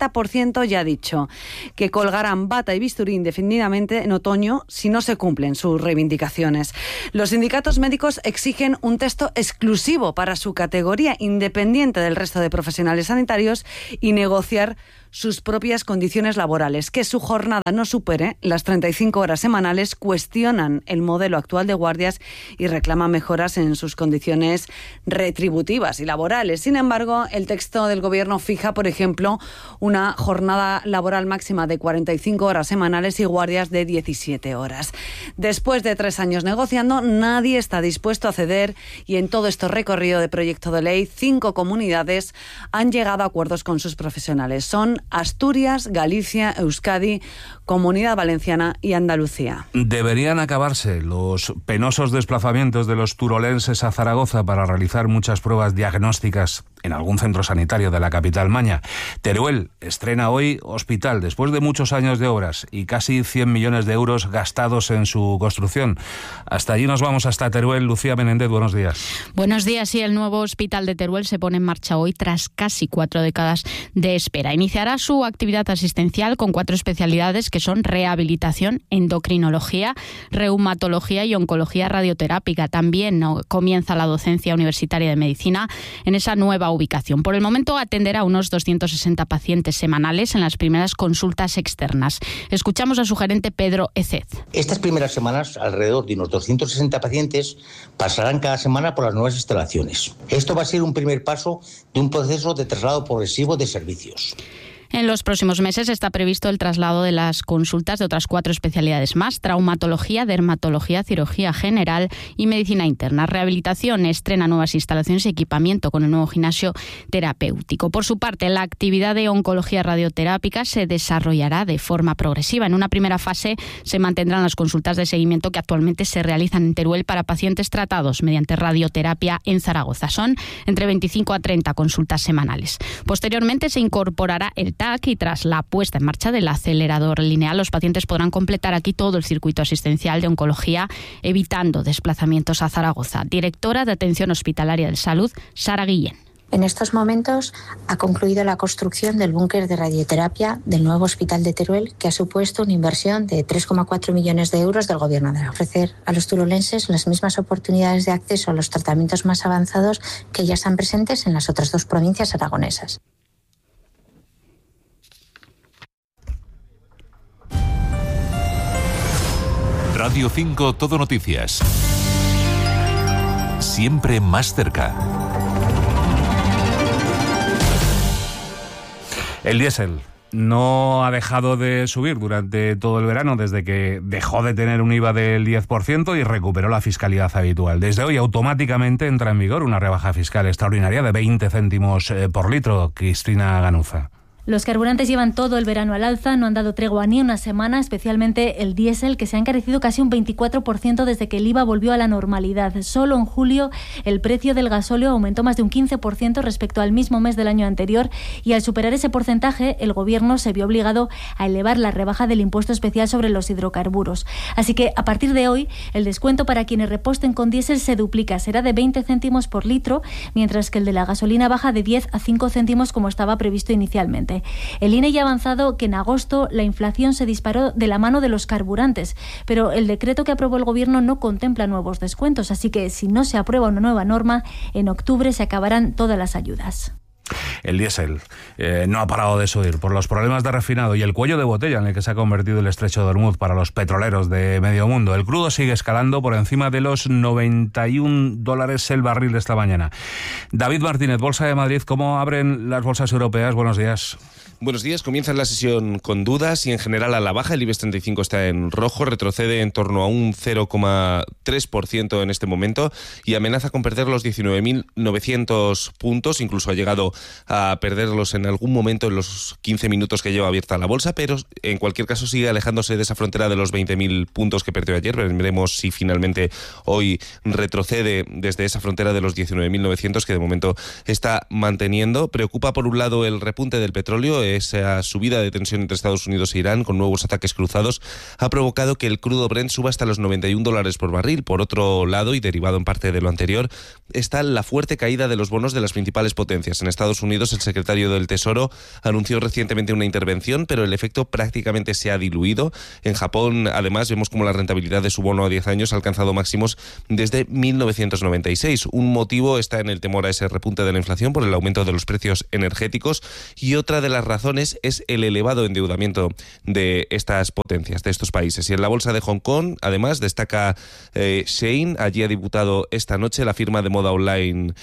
60% ya ha dicho que colgarán bata y bisturí indefinidamente en otoño si no se cumplen sus reivindicaciones. Los sindicatos médicos exigen un texto exclusivo para su categoría, independiente del resto de profesionales sanitarios, y negociar sus propias condiciones laborales, que su jornada no supere las 35 horas semanales, cuestionan el modelo actual de guardias y reclaman mejoras en sus condiciones retributivas y laborales. Sin embargo, el texto del Gobierno fija, por ejemplo, una jornada laboral máxima de 45 horas semanales y guardias de 17 horas. Después de 3 años negociando, nadie está dispuesto a ceder, y en todo este recorrido de proyecto de ley, 5 comunidades han llegado a acuerdos con sus profesionales. Son Asturias, Galicia, Euskadi, Comunidad Valenciana y Andalucía. Deberían acabarse los penosos desplazamientos de los turolenses a Zaragoza para realizar muchas pruebas diagnósticas en algún centro sanitario de la capital maña. Teruel estrena hoy hospital después de muchos años de obras y casi 100 millones de euros gastados en su construcción. Hasta allí nos vamos, hasta Teruel. Lucía Menéndez, buenos días. Buenos días. Y el nuevo hospital de Teruel se pone en marcha hoy tras casi 4 décadas de espera. Iniciará su actividad asistencial con 4 especialidades que son rehabilitación, endocrinología, reumatología y oncología radioterápica. También comienza la docencia universitaria de medicina en esa nueva ubicación. Por el momento atenderá a unos 260 pacientes semanales en las primeras consultas externas. Escuchamos a su gerente Pedro Ezez. Estas primeras semanas, alrededor de unos 260 pacientes pasarán cada semana por las nuevas instalaciones. Esto va a ser un primer paso de un proceso de traslado progresivo de servicios. En los próximos meses está previsto el traslado de las consultas de otras 4 especialidades más: traumatología, dermatología, cirugía general y medicina interna. Rehabilitación estrena nuevas instalaciones y equipamiento con el nuevo gimnasio terapéutico. Por su parte, la actividad de oncología radioterápica se desarrollará de forma progresiva. En una primera fase se mantendrán las consultas de seguimiento que actualmente se realizan en Teruel para pacientes tratados mediante radioterapia en Zaragoza. Son entre 25 a 30 consultas semanales. Posteriormente se incorporará el TAC, y tras la puesta en marcha del acelerador lineal, los pacientes podrán completar aquí todo el circuito asistencial de oncología, evitando desplazamientos a Zaragoza. Directora de Atención Hospitalaria de Salud, Sara Guillén. En estos momentos ha concluido la construcción del búnker de radioterapia del nuevo hospital de Teruel, que ha supuesto una inversión de 3,4 millones de euros del Gobierno de Aragón. Ofrecer a los turolenses las mismas oportunidades de acceso a los tratamientos más avanzados que ya están presentes en las otras 2 provincias aragonesas. Radio 5 Todo Noticias. Siempre más cerca. El diésel no ha dejado de subir durante todo el verano, desde que dejó de tener un IVA del 10% y recuperó la fiscalidad habitual. Desde hoy automáticamente entra en vigor una rebaja fiscal extraordinaria de 20 céntimos por litro. Cristina Ganuza. Los carburantes llevan todo el verano al alza, no han dado tregua ni una semana, especialmente el diésel, que se ha encarecido casi un 24% desde que el IVA volvió a la normalidad. Solo en julio el precio del gasóleo aumentó más de un 15% respecto al mismo mes del año anterior, y al superar ese porcentaje el Gobierno se vio obligado a elevar la rebaja del impuesto especial sobre los hidrocarburos. Así que a partir de hoy el descuento para quienes reposten con diésel se duplica, será de 20 céntimos por litro, mientras que el de la gasolina baja de 10 a 5 céntimos como estaba previsto inicialmente. El INE ya ha avanzado que en agosto la inflación se disparó de la mano de los carburantes, pero el decreto que aprobó el Gobierno no contempla nuevos descuentos, así que si no se aprueba una nueva norma, en octubre se acabarán todas las ayudas. El diésel no ha parado de subir por los problemas de refinado y el cuello de botella en el que se ha convertido el estrecho de Hormuz para los petroleros de medio mundo. El crudo sigue escalando por encima de los $91 el barril esta mañana. David Martínez, Bolsa de Madrid, ¿cómo abren las bolsas europeas? Buenos días. Buenos días. Comienza la sesión con dudas y en general a la baja. El IBEX 35 está en rojo, retrocede en torno a un 0,3% en este momento y amenaza con perder los 19.900 puntos. Incluso ha llegado a perderlos en algún momento en los 15 minutos que lleva abierta la bolsa, pero en cualquier caso sigue alejándose de esa frontera de los 20.000 puntos que perdió ayer. Veremos si finalmente hoy retrocede desde esa frontera de los 19.900 que de momento está manteniendo. Preocupa por un lado el repunte del petróleo. Esa subida de tensión entre Estados Unidos e Irán con nuevos ataques cruzados ha provocado que el crudo Brent suba hasta los $91 por barril. Por otro lado, y derivado en parte de lo anterior, está la fuerte caída de los bonos de las principales potencias. En Estados Unidos, el secretario del Tesoro anunció recientemente una intervención, pero el efecto prácticamente se ha diluido. En Japón, además, vemos como la rentabilidad de su bono a 10 años ha alcanzado máximos desde 1996. Un motivo está en el temor a ese repunte de la inflación por el aumento de los precios energéticos, y otra de las razones es el elevado endeudamiento de estas potencias, de estos países. Y en la bolsa de Hong Kong, además, destaca Shein. Allí ha debutado esta noche la firma de moda online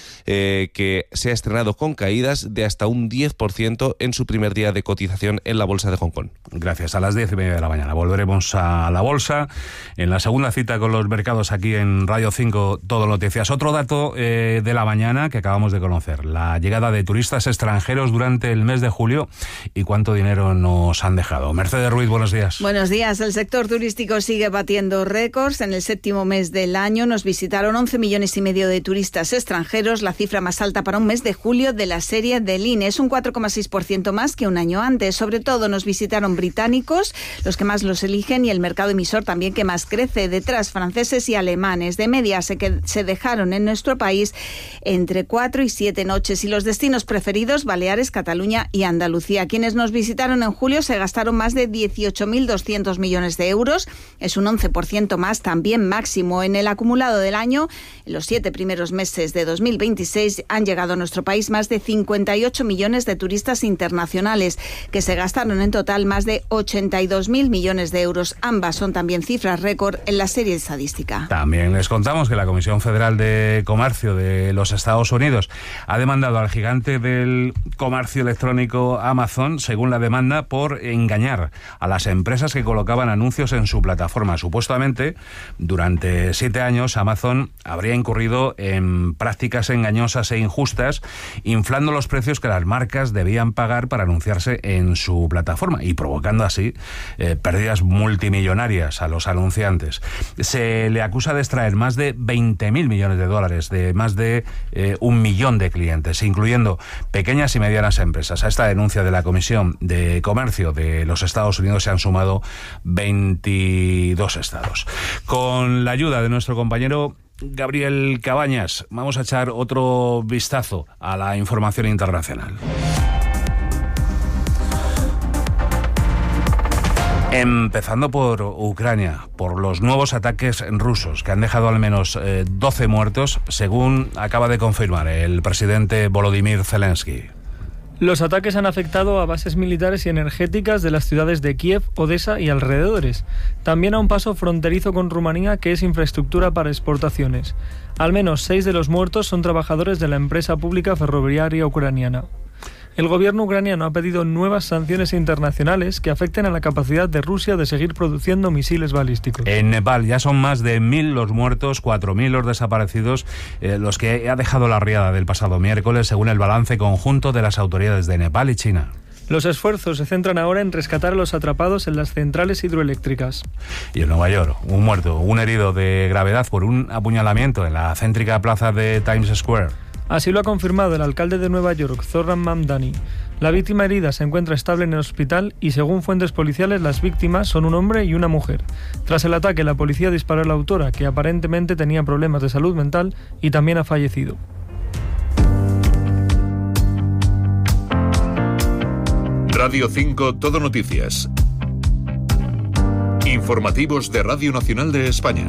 que se ha estrenado con caídas de hasta un 10% en su primer día de cotización en la bolsa de Hong Kong. Gracias. A las 10:30 de la mañana volveremos a la bolsa en la segunda cita con los mercados aquí en Radio 5 Todo Noticias. Otro dato de la mañana que acabamos de conocer: la llegada de turistas extranjeros durante el mes de julio y cuánto dinero nos han dejado. Mercedes Ruiz, buenos días. Buenos días. El sector turístico sigue batiendo récords. En el séptimo mes del año nos visitaron 11,5 millones de turistas extranjeros, la cifra más alta para un mes de julio de la serie del INE. Es un 4,6% más que un año antes. Sobre todo nos visitaron británicos, los que más los eligen, y el mercado emisor también que más crece. Detrás, franceses y alemanes. De media se dejaron en nuestro país entre 4 y 7 noches. Y los destinos preferidos, Baleares, Cataluña y Andalucía. Quienes nos visitaron en julio se gastaron más de 18.200 millones de euros. Es un 11% más, también máximo. En el acumulado del año, en los 7 primeros meses de 2026, han llegado a nuestro país más de 58 millones de turistas internacionales, que se gastaron en total más de 82.000 millones de euros. Ambas son también cifras récord en la serie estadística. También les contamos que la Comisión Federal de Comercio de los Estados Unidos ha demandado al gigante del comercio electrónico Amazon, según la demanda, por engañar a las empresas que colocaban anuncios en su plataforma. Supuestamente, durante 7 años, Amazon habría incurrido en prácticas engañosas e injustas, inflando los precios que las marcas debían pagar para anunciarse en su plataforma y provocando así pérdidas multimillonarias a los anunciantes. Se le acusa de extraer más de 20.000 millones de dólares de más de 1 millón de clientes, incluyendo pequeñas y medianas empresas. A esta denuncia de la Comisión de Comercio de los Estados Unidos se han sumado 22 estados. Con la ayuda de nuestro compañero Gabriel Cabañas. Vamos a echar otro vistazo a la información internacional. Empezando por Ucrania, por los nuevos ataques rusos que han dejado al menos 12 muertos, según acaba de confirmar el presidente Volodymyr Zelensky. Los ataques han afectado a bases militares y energéticas de las ciudades de Kiev, Odessa y alrededores. También a un paso fronterizo con Rumanía, que es infraestructura para exportaciones. Al menos 6 de los muertos son trabajadores de la empresa pública ferroviaria ucraniana. El gobierno ucraniano ha pedido nuevas sanciones internacionales que afecten a la capacidad de Rusia de seguir produciendo misiles balísticos. En Nepal ya son más de 1.000 los muertos, 4.000 los desaparecidos, los que ha dejado la riada del pasado miércoles, según el balance conjunto de las autoridades de Nepal y China. Los esfuerzos se centran ahora en rescatar a los atrapados en las centrales hidroeléctricas. Y en Nueva York, un muerto, un herido de gravedad por un apuñalamiento en la céntrica plaza de Times Square. Así lo ha confirmado el alcalde de Nueva York, Zohran Mamdani. La víctima herida se encuentra estable en el hospital y, según fuentes policiales, las víctimas son un hombre y una mujer. Tras el ataque, la policía disparó a la autora, que aparentemente tenía problemas de salud mental y también ha fallecido. Radio 5 Todo Noticias. Informativos de Radio Nacional de España.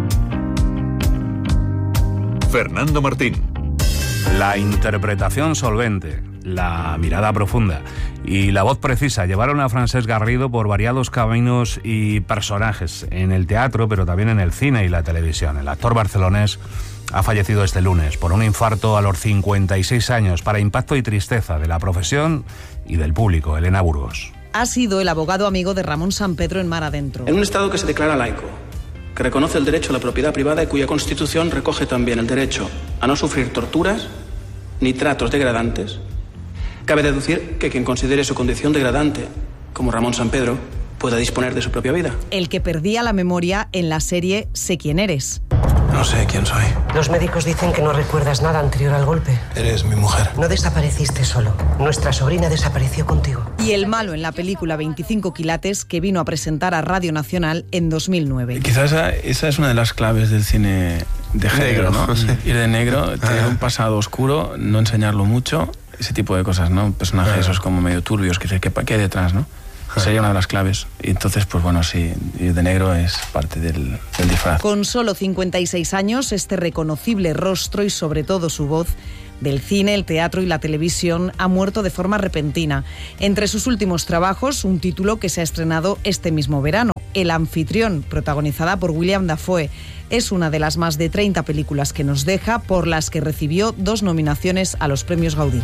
Fernando Martín. La interpretación solvente, la mirada profunda y la voz precisa llevaron a Francesc Garrido por variados caminos y personajes en el teatro, pero también en el cine y la televisión. El actor barcelonés ha fallecido este lunes por un infarto a los 56 años, para impacto y tristeza de la profesión y del público. Elena Burgos. Ha sido el abogado amigo de Ramón Sampedro en Mar Adentro. En un Estado que se declara laico, que reconoce el derecho a la propiedad privada y cuya Constitución recoge también el derecho a no sufrir torturas ni tratos degradantes, cabe deducir que quien considere su condición degradante, como Ramón Sampedro, pueda disponer de su propia vida. El que perdía la memoria en la serie Sé quién eres. No sé quién soy. Los médicos dicen que no recuerdas nada anterior al golpe. Eres mi mujer. No desapareciste solo. Nuestra sobrina desapareció contigo. Y el malo en la película 25 quilates, que vino a presentar a Radio Nacional en 2009. Quizás esa es una de las claves del cine de género, ¿no? Ir de negro, tener un pasado oscuro, no enseñarlo mucho, ese tipo de cosas, ¿no? Personajes esos como medio turbios, que ¿qué hay detrás, no? Sería una de las claves. Y entonces, pues bueno, sí, ir de negro es parte del disfraz. Con solo 56 años, este reconocible rostro y sobre todo su voz del cine, el teatro y la televisión ha muerto de forma repentina. Entre sus últimos trabajos, un título que se ha estrenado este mismo verano, El anfitrión, protagonizada por William Dafoe. Es una de las más de 30 películas que nos deja, por las que recibió 2 nominaciones a los premios Gaudí.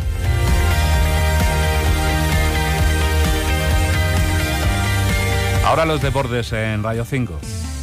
Ahora los deportes en Radio 5.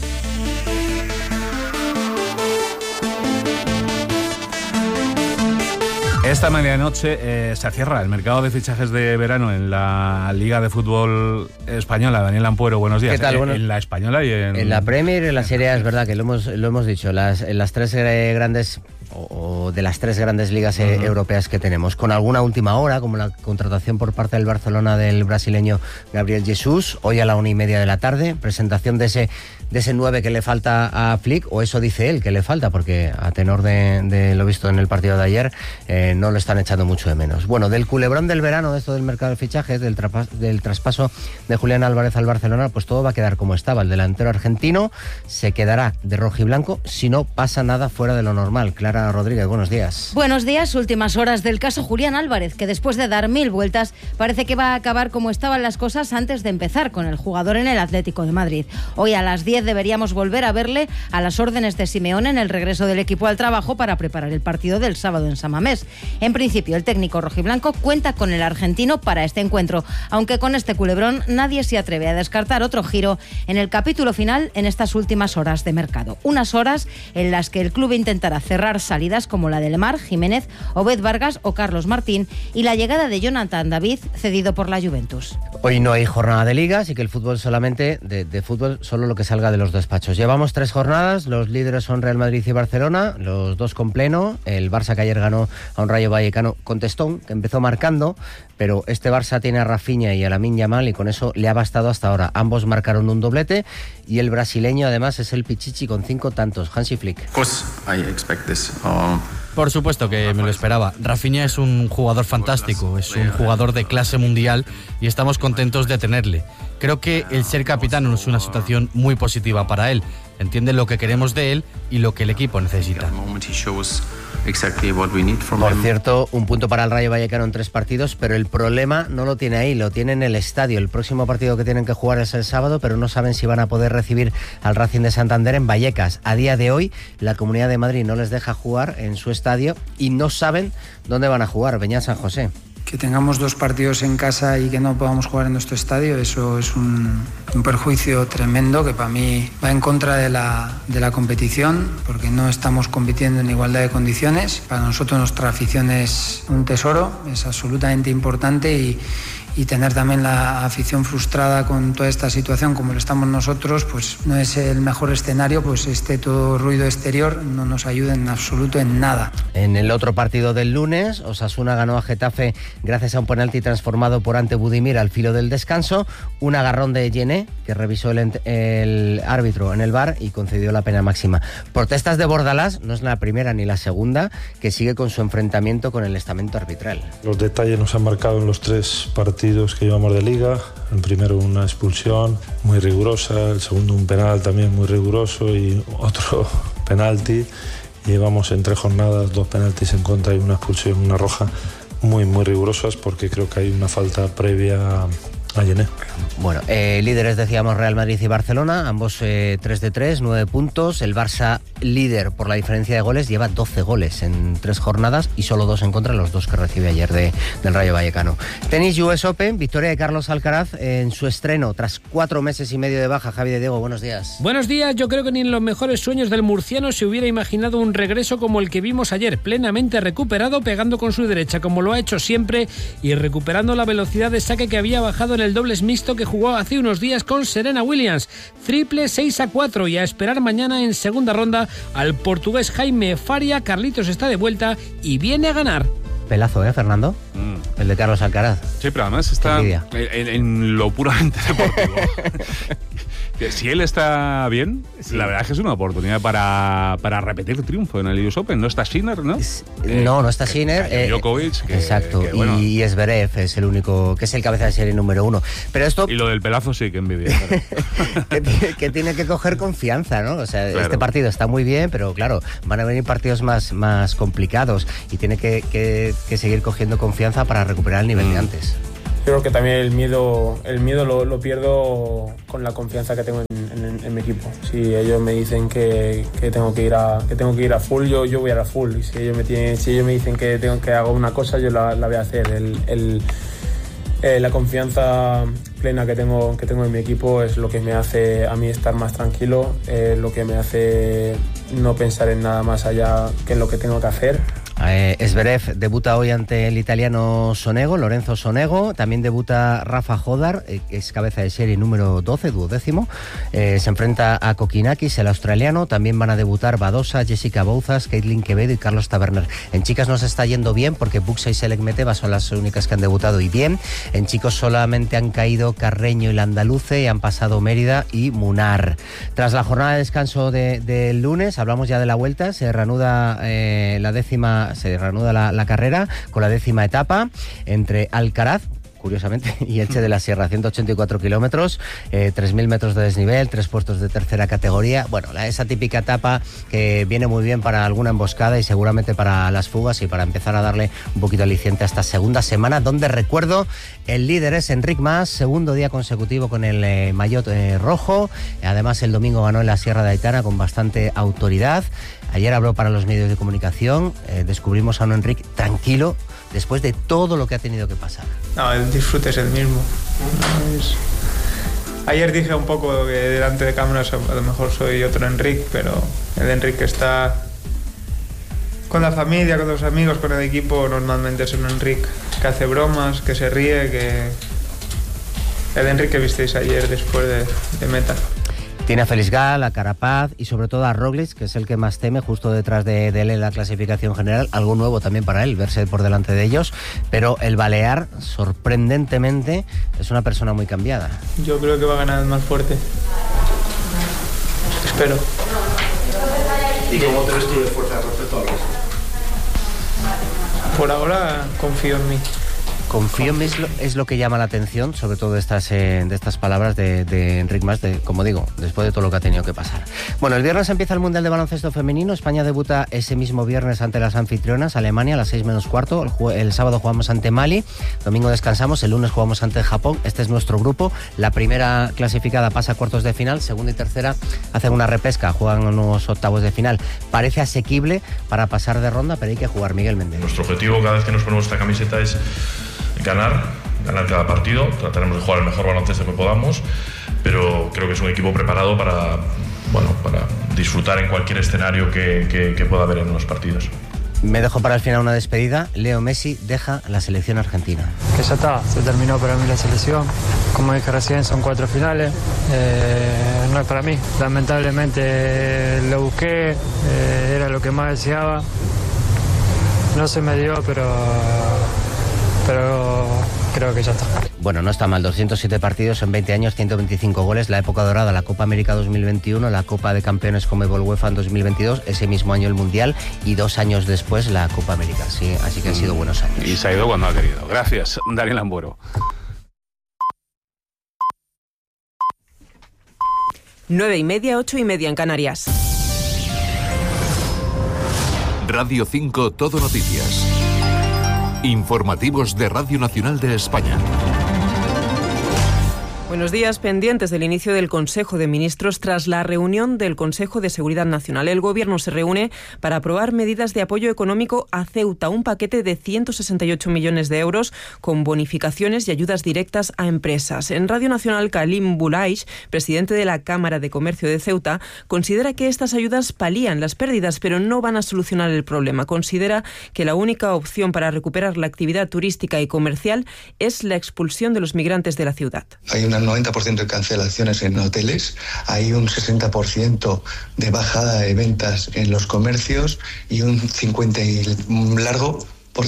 Esta medianoche se cierra el mercado de fichajes de verano en la Liga de Fútbol Española. Daniel Ampuero, buenos días. ¿Qué tal? Bueno, en la Española y en la Premier y en la Serie A, es verdad que lo hemos dicho, las tres grandes o de las 3 grandes ligas europeas que tenemos, con alguna última hora, como la contratación por parte del Barcelona del brasileño Gabriel Jesús, hoy a la 1:30 de la tarde, presentación de ese 9 que le falta a Flick, o eso dice él que le falta, porque a tenor de lo visto en el partido de ayer, no lo están echando mucho de menos. Bueno, del culebrón del verano, de esto del mercado de fichajes, del traspaso de Julián Álvarez al Barcelona, pues todo va a quedar como estaba. El delantero argentino se quedará de rojiblanco si no pasa nada fuera de lo normal. Clara Rodríguez, buenos días. Buenos días. Últimas horas del caso Julián Álvarez, que después de dar 1000 vueltas parece que va a acabar como estaban las cosas antes de empezar, con el jugador en el Atlético de Madrid. Hoy a las 10 deberíamos volver a verle a las órdenes de Simeone en el regreso del equipo al trabajo para preparar el partido del sábado en San Mamés. En principio, el técnico rojiblanco cuenta con el argentino para este encuentro, aunque con este culebrón nadie se atreve a descartar otro giro en el capítulo final en estas últimas horas de mercado. Unas horas en las que el club intentará cerrar salidas como la de Lemar, Jiménez, Obed Vargas o Carlos Martín y la llegada de Jonathan David, cedido por la Juventus. Hoy no hay jornada de liga, así que el fútbol solamente, de fútbol solo lo que salga de los despachos. Llevamos 3 jornadas, los líderes son Real Madrid y Barcelona, los 2 con pleno. El Barça, que ayer ganó a un Rayo Vallecano con Testón, que empezó marcando, pero este Barça tiene a Rafinha y a Lamine Yamal y con eso le ha bastado hasta ahora. Ambos marcaron un doblete y el brasileño además es el Pichichi con 5 tantos. Hansi Flick. Por supuesto que me lo esperaba. Rafinha es un jugador fantástico, es un jugador de clase mundial y estamos contentos de tenerle. Creo que el ser capitán es una situación muy positiva para él. Entiende lo que queremos de él y lo que el equipo necesita. Por cierto, un punto para el Rayo Vallecano en 3 partidos, pero el problema no lo tiene ahí, lo tiene en el estadio. El próximo partido que tienen que jugar es el sábado, pero no saben si van a poder recibir al Racing de Santander en Vallecas. A día de hoy, la Comunidad de Madrid no les deja jugar en su estadio y no saben dónde van a jugar. Beñat San José. Que tengamos 2 partidos en casa y que no podamos jugar en nuestro estadio, eso es un perjuicio tremendo que para mí va en contra de la competición, porque no estamos compitiendo en igualdad de condiciones. Para nosotros nuestra afición es un tesoro, es absolutamente importante y tener también la afición frustrada con toda esta situación como lo estamos nosotros, pues no es el mejor escenario, pues todo ruido exterior no nos ayuda en absoluto en nada. En el otro partido del lunes, Osasuna ganó a Getafe gracias a un penalti transformado por Ante Budimir al filo del descanso, un agarrón de Yené, que revisó el árbitro en el VAR y concedió la pena máxima. Protestas de Bordalás, no es la primera ni la segunda, que sigue con su enfrentamiento con el estamento arbitral. Los detalles nos han marcado en los 3 partidos que llevamos de liga. El primero una expulsión muy rigurosa, el segundo un penal también muy riguroso y otro penalti. Llevamos en 3 jornadas 2 penaltis en contra y una expulsión, una roja, muy rigurosas, porque creo que hay una falta previa a Yené. Bueno, líderes decíamos Real Madrid y Barcelona, ambos 3 de 3, 9 puntos. El Barça, líder por la diferencia de goles, lleva 12 goles en 3 jornadas y solo 2 en contra, los 2 que recibe ayer del Rayo Vallecano. Tenis US Open, victoria de Carlos Alcaraz en su estreno tras 4 meses y medio de baja. Javi de Diego, buenos días. Buenos días. Yo creo que ni en los mejores sueños del murciano se hubiera imaginado un regreso como el que vimos ayer, plenamente recuperado, pegando con su derecha como lo ha hecho siempre y recuperando la velocidad de saque que había bajado en el dobles mixto que jugó hace unos días con Serena Williams. Triple 6-4 y a esperar mañana en segunda ronda al portugués Jaime Faria. Carlitos está de vuelta y viene a ganar. Pelazo, Fernando? El de Carlos Alcaraz. Sí, pero además está en lo puramente deportivo. Si él está bien, sí, la verdad es que es una oportunidad para repetir triunfo en el US Open. No está Sinner, ¿no? No está Sinner. Djokovic. Exacto. Bueno. Y Zverev es el único, que es el cabeza de serie número 1. Pero esto... Y lo del pelazo sí que envidia. que tiene que coger confianza, ¿no? O sea, claro, este partido está muy bien, pero claro, van a venir partidos más complicados y tiene que seguir cogiendo confianza para recuperar el nivel de antes. Creo que también el miedo lo pierdo con la confianza que tengo en mi equipo. Si ellos me dicen que tengo que ir a full, yo voy a ir a full. Y si ellos me dicen que hago una cosa, yo la voy a hacer. La confianza plena que tengo en mi equipo es lo que me hace a mí estar más tranquilo, lo que me hace no pensar en nada más allá que en lo que tengo que hacer. Zverev debuta hoy ante el italiano Lorenzo Sonego. También debuta Rafa Jodar, que es cabeza de serie número 12, duodécimo. Se enfrenta a Kokinakis, el australiano. También van a debutar Badosa, Jessica Bouzas, Caitlin Quevedo y Carlos Taberner. En chicas nos está yendo bien porque Buxa y Selek Meteva son las únicas que han debutado y bien. En chicos solamente han caído Carreño y Landaluce y han pasado Mérida y Munar. Tras la jornada de descanso del lunes, hablamos ya de la vuelta. Se reanuda la carrera con la 10ª etapa entre Alcaraz, curiosamente, y Elche de la Sierra, 184 kilómetros, 3.000 metros de desnivel, 3 puestos de tercera categoría. Bueno, esa típica etapa que viene muy bien para alguna emboscada y seguramente para las fugas y para empezar a darle un poquito aliciente a esta segunda semana, donde, recuerdo, el líder es Enric Mas, segundo día consecutivo con el maillot rojo. Además, el domingo ganó en la Sierra de Aitana con bastante autoridad. Ayer habló para los medios de comunicación. Descubrimos a un Enric tranquilo después de todo lo que ha tenido que pasar. No, el disfrute es el mismo. Ayer dije un poco que delante de cámaras a lo mejor soy otro Enric, pero el Enric que está Con la familia, con los amigos, con el equipo, normalmente es un Enric que hace bromas, que se ríe, que... El Enric que visteis ayer después de meta. Tiene a Félix Gal, a Carapaz y sobre todo a Roglic, que es el que más teme, justo detrás de él en la clasificación general. Algo nuevo también para él, verse por delante de ellos. Pero el balear, sorprendentemente, es una persona muy cambiada. Yo creo que va a ganar el más fuerte. Espero. ¿Y cómo te ves tú de fuerza respecto a los? Por ahora confío en mí. Confío en mí es lo que llama la atención, sobre todo de estas palabras de Enric Mas, como digo, después de todo lo que ha tenido que pasar. Bueno, el viernes empieza el Mundial de Baloncesto Femenino. España debuta ese mismo viernes ante las anfitrionas, Alemania, a las 6:15. El sábado jugamos ante Mali, domingo descansamos, el lunes jugamos ante Japón. Este es nuestro grupo. La primera clasificada pasa a cuartos de final, segunda y tercera hacen una repesca, juegan unos octavos de final. Parece asequible para pasar de ronda, pero hay que jugar, Miguel Méndez. Nuestro objetivo cada vez que nos ponemos esta camiseta es ganar cada partido. Trataremos de jugar el mejor baloncesto que podamos, pero creo que es un equipo preparado para disfrutar en cualquier escenario que pueda haber en los partidos. Me dejo para el final una despedida. Leo Messi deja la selección argentina. Que ya está, se terminó para mí la selección. Como dije recién, son 4 finales. No es para mí. Lamentablemente lo busqué, era lo que más deseaba. No se me dio, pero creo que ya está. Bueno, no está mal, 207 partidos en 20 años, 125 goles, la época dorada, la Copa América 2021, la Copa de Campeones Conmebol UEFA en 2022, ese mismo año el Mundial y 2 años después la Copa América, sí, así que han sido buenos años. Y se ha ido cuando ha querido. Gracias, Daniel Ambuero. 9:30, 8:30 en Canarias. Radio 5 Todo Noticias. Informativos de Radio Nacional de España. Buenos días, pendientes del inicio del Consejo de Ministros tras la reunión del Consejo de Seguridad Nacional. El Gobierno se reúne para aprobar medidas de apoyo económico a Ceuta, un paquete de 168 millones de euros con bonificaciones y ayudas directas a empresas. En Radio Nacional, Kalim Boulaish, presidente de la Cámara de Comercio de Ceuta, considera que estas ayudas palían las pérdidas, pero no van a solucionar el problema. Considera que la única opción para recuperar la actividad turística y comercial es la expulsión de los migrantes de la ciudad. Hay un 90% de cancelaciones en hoteles, hay un 60% de bajada de ventas en los comercios y un 50% y largo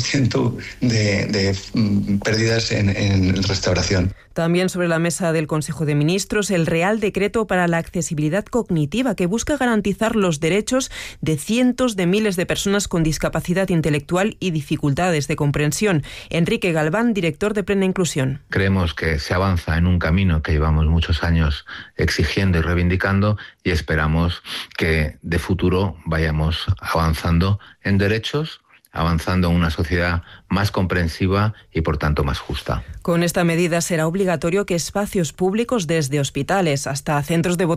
de pérdidas en restauración. También sobre la mesa del Consejo de Ministros el Real Decreto para la Accesibilidad Cognitiva, que busca garantizar los derechos de cientos de miles de personas con discapacidad intelectual y dificultades de comprensión. Enrique Galván, director de Plena Inclusión. Creemos que se avanza en un camino que llevamos muchos años exigiendo y reivindicando y esperamos que de futuro vayamos avanzando en derechos, avanzando en una sociedad más comprensiva y, por tanto, más justa. Con esta medida será obligatorio que espacios públicos, desde hospitales hasta centros de votación,